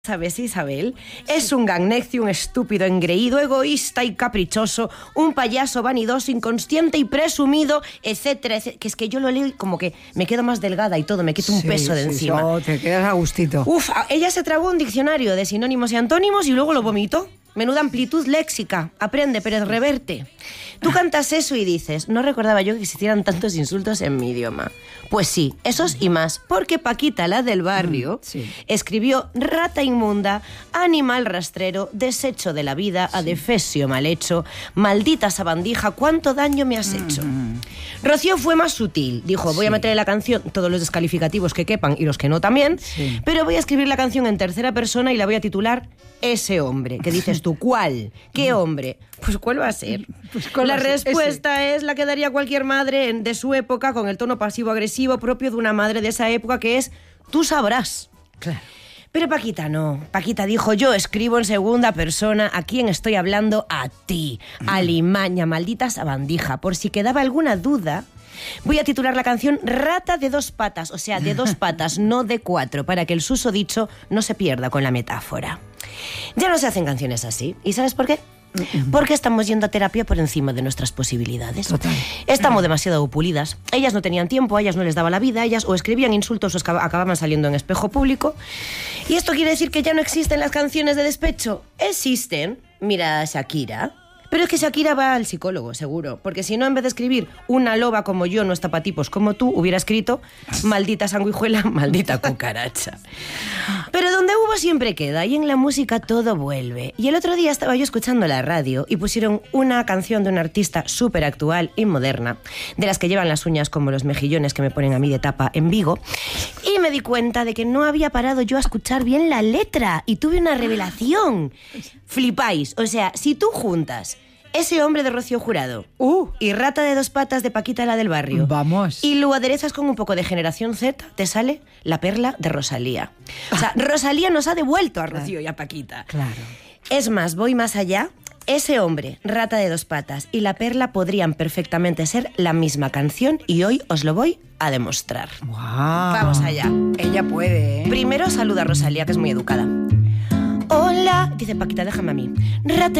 ¿Sabes, Isabel? Es un gagnecio, un estúpido engreído, egoísta y caprichoso, un payaso vanidoso, inconsciente y presumido, etcétera, etcétera. Que es que yo lo leo y como que me quedo más delgada y todo, me quito un peso de encima. Oh, te quedas a gustito. Uf, ella se tragó un diccionario de sinónimos y antónimos y luego lo vomitó. Menuda amplitud léxica. Aprende, Pérez Reverte. Tú cantas eso y dices, no recordaba yo que existieran tantos insultos en mi idioma. Pues sí, esos y más, porque Paquita, la del barrio, escribió rata inmunda, animal rastrero, desecho de la vida, adefesio mal hecho, maldita sabandija, cuánto daño me has hecho. Rocío fue más sutil, dijo, voy a meter en la canción todos los descalificativos que quepan y los que no también, pero voy a escribir la canción en tercera persona y la voy a titular Ese hombre. ¿Qué dices tú? ¿Cuál? ¿Qué hombre? Pues ¿cuál va a ser? La respuesta es la que daría cualquier madre de su época con el tono pasivo-agresivo propio de una madre de esa época, que es tú sabrás. Claro. Pero Paquita no. Paquita dijo, yo escribo en segunda persona, ¿a quién estoy hablando? A ti, alimaña, maldita sabandija. Por si quedaba alguna duda, voy a titular la canción Rata de dos patas, o sea, de dos patas, no de cuatro, para que el susodicho no se pierda con la metáfora. Ya no se hacen canciones así. ¿Y sabes por qué? Porque estamos yendo a terapia por encima de nuestras posibilidades. Total. Estamos demasiado pulidas. Ellas no tenían tiempo, a ellas no les daba la vida, ellas o escribían insultos o acababan saliendo en espejo público. ¿Y esto quiere decir que ya no existen las canciones de despecho? Existen. Mira a Shakira. Pero es que Shakira va al psicólogo, seguro. Porque si no, en vez de escribir una loba como yo no está pa' tipos como tú, hubiera escrito maldita sanguijuela, maldita cucaracha. Pero donde hubo siempre queda, y en la música todo vuelve. Y el otro día estaba yo escuchando la radio y pusieron una canción de una artista súper actual y moderna, de las que llevan las uñas como los mejillones que me ponen a mí de tapa en Vigo, y me di cuenta de que no había parado yo a escuchar bien la letra y tuve una revelación. Flipáis. O sea, si tú juntas Ese hombre de Rocío Jurado y Rata de dos patas de Paquita, la del barrio, vamos, y lo aderezas con un poco de Generación Z, te sale La perla de Rosalía. O sea, Rosalía nos ha devuelto a Rocío y a Paquita. Claro. Es más, voy más allá. Ese hombre, Rata de dos patas y La perla podrían perfectamente ser la misma canción y hoy os lo voy a demostrar. Wow. Vamos allá. Ella puede, ¿eh? Primero saluda a Rosalía, que es muy educada. Hola, dice Paquita, déjame a mí. Rata